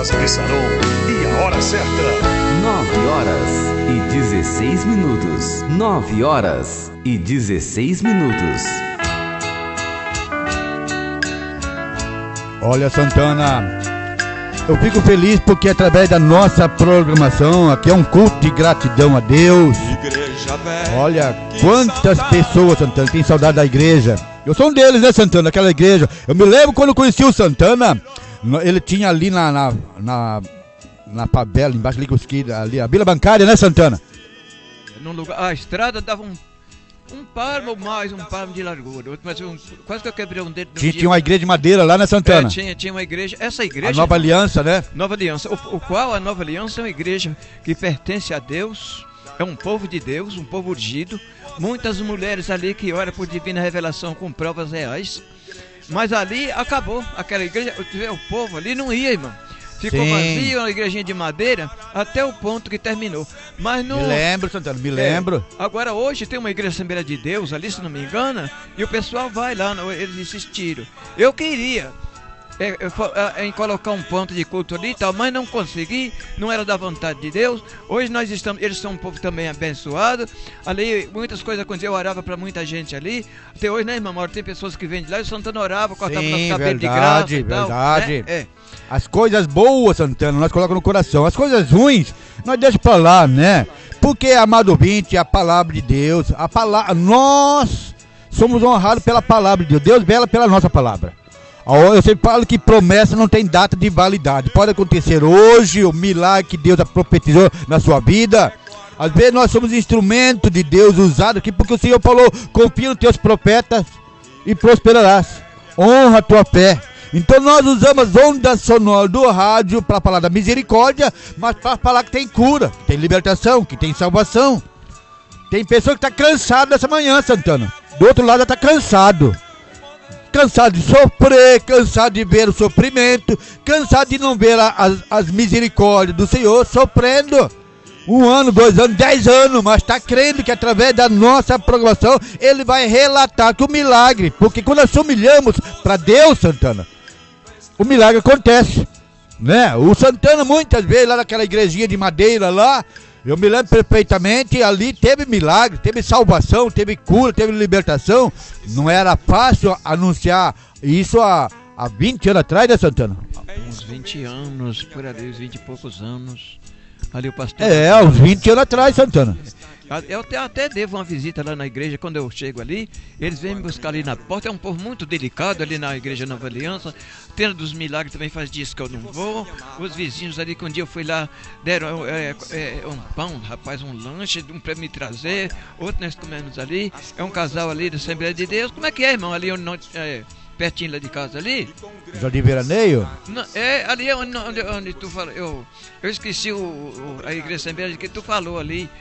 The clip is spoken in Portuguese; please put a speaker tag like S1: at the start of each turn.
S1: Voz de Saron e a hora certa.
S2: 9h16. 9h16.
S3: Olha, Santana, eu fico feliz porque através da nossa programação, aqui é um culto de gratidão a Deus. Olha, quantas pessoas, Santana, têm saudade da igreja. Eu sou um deles, né, Santana, daquela igreja. Eu me lembro quando eu conheci o Santana, ele tinha ali na favela, embaixo ali, a Vila Bancária, né, Santana?
S4: Num lugar, a estrada dava um palmo ou mais, um palmo de largura. Mas quase que eu quebrei um dedo.
S3: Tinha uma igreja de madeira lá, né, Santana?
S4: Tinha uma igreja. Essa igreja...
S3: A Nova Aliança, né?
S4: Nova Aliança. O qual a Nova Aliança é uma igreja que pertence a Deus. É um povo de Deus, um povo ungido. Muitas mulheres ali que oram por divina revelação com provas reais. Mas ali acabou. Aquela igreja, o povo ali não ia, irmão. Ficou vazio, uma igrejinha de madeira, até o ponto que terminou. Mas não...
S3: Me lembro, Santana, me lembro.
S4: Agora hoje tem uma igreja Assembleia de Deus ali, se não me engano, e o pessoal vai lá, eles insistiram. Eu queria em colocar um ponto de culto ali e tal, mas não consegui, não era da vontade de Deus. Hoje eles são um povo também abençoado. Ali muitas coisas aconteceram, eu orava para muita gente ali. Até hoje, né, irmão? Tem pessoas que vêm de lá e o Santana orava, cortava nosso cabelo de graça e tal.
S3: Verdade.
S4: Né?
S3: As coisas boas, Santana, nós colocamos no coração. As coisas ruins, nós deixamos pra lá, né? Porque, amado ouvinte, a palavra de Deus, nós somos honrados pela palavra de Deus. Deus vela pela nossa palavra. Eu sempre falo que promessa não tem data de validade. Pode acontecer hoje o milagre que Deus profetizou na sua vida. Às vezes nós somos instrumento de Deus usado aqui, porque o Senhor falou: confia nos teus profetas e prosperarás. Honra a tua fé. Então nós usamos as ondas sonoras do rádio para falar da misericórdia, mas para falar que tem cura, que tem libertação, que tem salvação. Tem pessoa que está cansada essa manhã, Santana. Do outro lado está cansado. Cansado de sofrer, cansado de ver o sofrimento, cansado de não ver as misericórdias do Senhor, sofrendo 1 ano, 2 anos, 10 anos, mas está crendo que através da nossa programação ele vai relatar que o milagre, porque quando nós humilhamos para Deus, Santana, o milagre acontece, né? O Santana muitas vezes lá naquela igrejinha de madeira lá, eu me lembro perfeitamente, ali teve milagre, teve salvação, teve cura, teve libertação. Não era fácil anunciar isso há 20 anos atrás, né, Santana?
S4: Uns 20 anos, por ali, uns 20 e poucos anos. Ali o pastor...
S3: uns 20 anos atrás, Santana.
S4: Eu até devo uma visita lá na igreja, quando eu chego ali, eles vêm me buscar ali na porta. É um povo muito delicado ali na igreja Nova Aliança. Tenda dos Milagres também faz dias que eu não vou. Os vizinhos ali, que um dia eu fui lá, deram um pão, rapaz, um lanche, um para me trazer. Outro nós comemos ali. É um casal ali da Assembleia de Deus. Como é que é, irmão? Ali pertinho lá de casa ali.
S3: Jardim Veraneio?
S4: Não, ali onde tu falou. Eu esqueci a igreja Assembleia que tu falou ali.